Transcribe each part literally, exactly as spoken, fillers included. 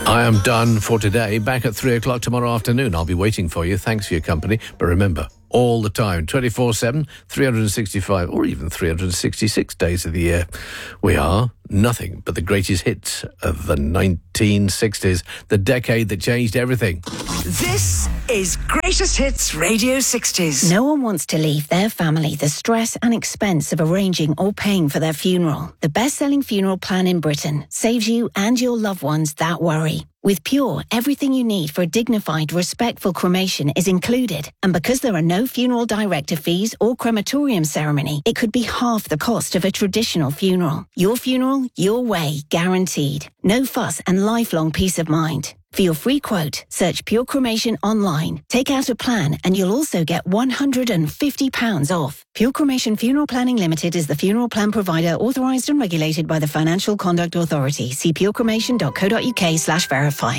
I am done for today. Back at three o'clock tomorrow afternoon. I'll be waiting for you. Thanks for your company. But remember, all the time, twenty-four seven, three hundred sixty-five, or even three hundred sixty-six days of the year, we are nothing but the greatest hits of the nineteen sixties, the decade that changed everything. This is Greatest Hits Radio sixties. No one wants to leave their family the stress and expense of arranging or paying for their funeral. The best-selling funeral plan in Britain saves you and your loved ones that worry. With Pure, everything you need for a dignified, respectful cremation is included. And because there are no funeral director fees or crematorium ceremony, it could be half the cost of a traditional funeral. Your funeral, your way, guaranteed. No fuss and lifelong peace of mind. For your free quote, search Pure Cremation online. Take out a plan and you'll also get one hundred fifty pounds off. Pure Cremation Funeral Planning Limited is the funeral plan provider authorised and regulated by the Financial Conduct Authority. See purecremation.co.uk slash verify.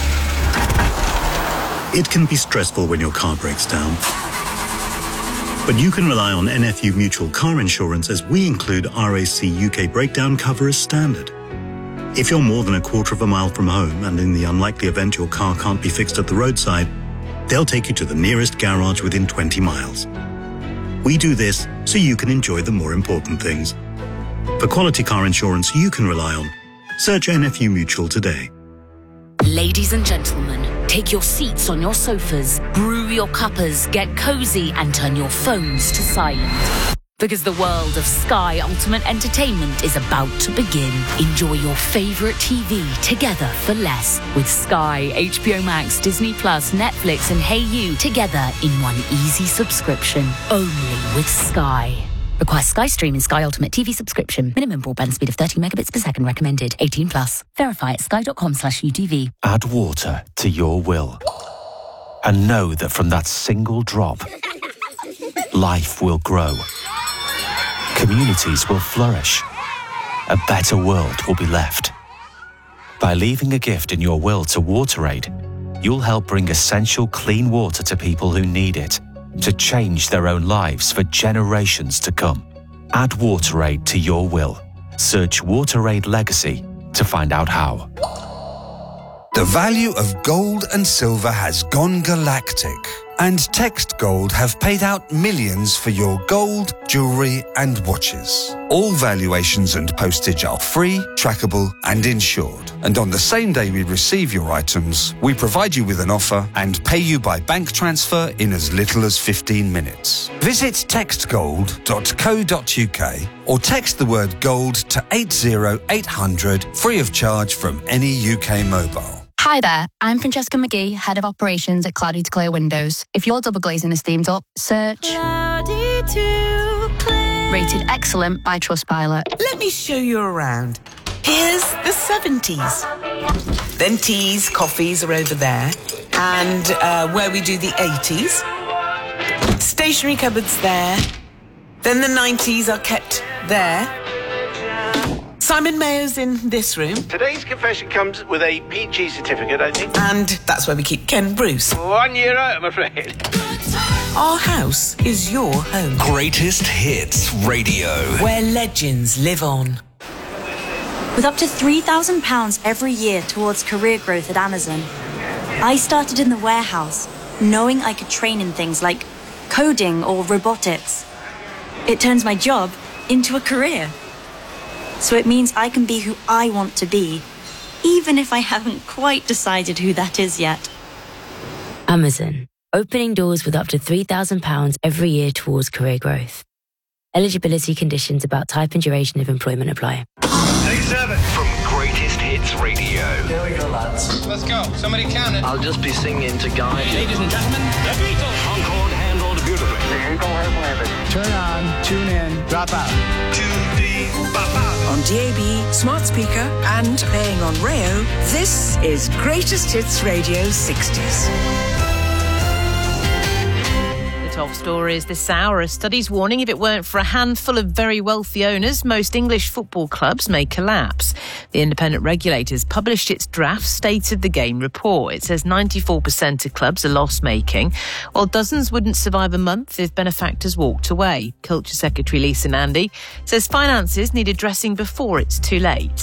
It can be stressful when your car breaks down. But you can rely on N F U Mutual Car Insurance as we include R A C U K breakdown cover as standard. If you're more than a quarter of a mile from home and in the unlikely event your car can't be fixed at the roadside, they'll take you to the nearest garage within twenty miles. We do this so you can enjoy the more important things. For quality car insurance you can rely on, search N F U Mutual today. Ladies and gentlemen, take your seats on your sofas, brew your cuppers, get cozy and turn your phones to silent. Because the world of Sky Ultimate Entertainment is about to begin. Enjoy your favourite T V together for less. With Sky, H B O Max, Disney Plus, Netflix and Hey You together in one easy subscription. Only with Sky. Requires Sky Stream and Sky Ultimate T V subscription. Minimum broadband speed of thirty megabits per second recommended. eighteen plus. Verify at sky.com slash UTV. Add water to your will. And know that from that single drop, life will grow. Communities will flourish. A better world will be left. By leaving a gift in your will to WaterAid, you'll help bring essential clean water to people who need it, to change their own lives for generations to come. Add WaterAid to your will. Search WaterAid Legacy to find out how. The value of gold and silver has gone galactic, and Text Gold have paid out millions for your gold, jewellery and watches. All valuations and postage are free, trackable and insured. And on the same day we receive your items, we provide you with an offer and pay you by bank transfer in as little as fifteen minutes. Visit text gold dot co dot uk or text the word gold to eight zero eight hundred free of charge from any U K mobile. Hi there, I'm Francesca McGee, Head of Operations at Cloudy to Clear Windows. If your double glazing is themed up, search Cloudy to Clear. Rated excellent by Trustpilot. Let me show you around. Here's the seventies. Then teas, coffees are over there. And uh, where we do the eighties. Stationery cupboards there. Then the nineties are kept there. Simon Mayer's in this room. Today's confession comes with a P G certificate, I think. And that's where we keep Ken Bruce. One year out, I'm afraid. Our house is your home. Greatest Hits Radio. Where legends live on. With up to three thousand pounds every year towards career growth at Amazon, I started in the warehouse, knowing I could train in things like coding or robotics. It turns my job into a career. So it means I can be who I want to be, even if I haven't quite decided who that is yet. Amazon. Opening doors with up to three thousand pounds every year towards career growth. Eligibility conditions about type and duration of employment apply. Take seven from Greatest Hits Radio. Here we go, lads. Let's go. Somebody count it. I'll just be singing to guide you. Ladies and gentlemen, the Beatles. Concord handled beautifully. Here you go, Turn on, tune in, drop out. Tune in, bop out. On D A B, smart speaker and playing on Rayo, this is Greatest Hits Radio sixties. Top stories this hour. A study's warning if it weren't for a handful of very wealthy owners, most English football clubs may collapse. The independent regulators published its draft State of the Game report. It says ninety-four percent of clubs are loss-making, while dozens wouldn't survive a month if benefactors walked away. Culture Secretary Lisa Nandy says finances need addressing before it's too late.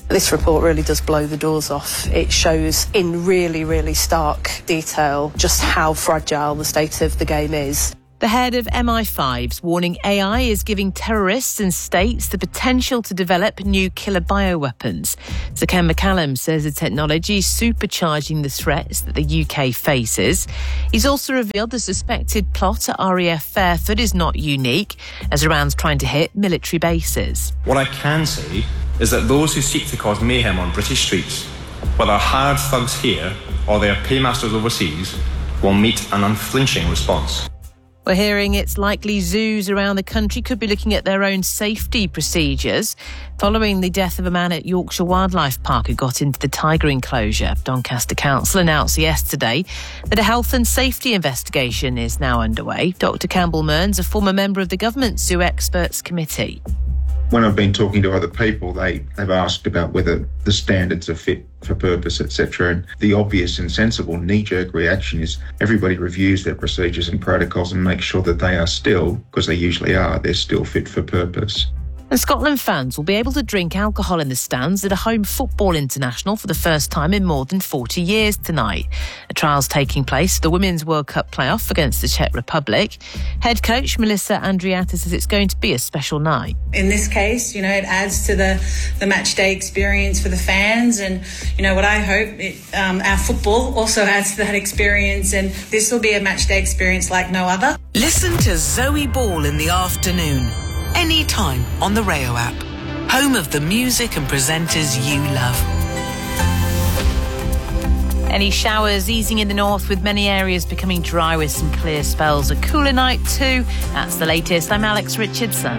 This report really does blow the doors off. It shows in really, really stark detail just how fragile the state of the game is. The head of M I five's warning A I is giving terrorists and states the potential to develop new killer bioweapons. Sir Ken McCallum says the technology is supercharging the threats that the U K faces. He's also revealed the suspected plot at R A F Fairford is not unique, as Iran's trying to hit military bases. What I can say is that those who seek to cause mayhem on British streets, whether hired thugs here or their paymasters overseas, will meet an unflinching response. We're hearing it's likely zoos around the country could be looking at their own safety procedures following the death of a man at Yorkshire Wildlife Park who got into the tiger enclosure. Doncaster Council announced yesterday that a health and safety investigation is now underway. Doctor Campbell Mearns, a former member of the government Zoo Experts Committee. When I've been talking to other people, they, they've asked about whether the standards are fit for purpose, et cetera. And the obvious and sensible knee-jerk reaction is everybody reviews their procedures and protocols and makes sure that they are still, because they usually are, they're still fit for purpose. And Scotland fans will be able to drink alcohol in the stands at a home football international for the first time in more than forty years tonight. A trial's taking place for the Women's World Cup playoff against the Czech Republic. Head coach Melissa Andriata says it's going to be a special night. In this case, you know, it adds to the, the match day experience for the fans, and, you know, what I hope, it, um, our football also adds to that experience, and this will be a match day experience like no other. Listen to Zoe Ball in the afternoon, anytime on the Rayo app, home of the music and presenters you love. Any showers easing in the north, with many areas becoming dry with some clear spells. A cooler night too. That's the latest. I'm Alex Richardson.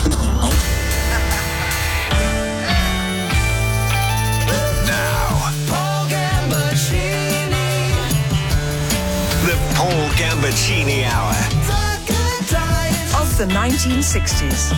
Now, Paul Gambaccini. The Paul Gambaccini Hour. Of the nineteen sixties.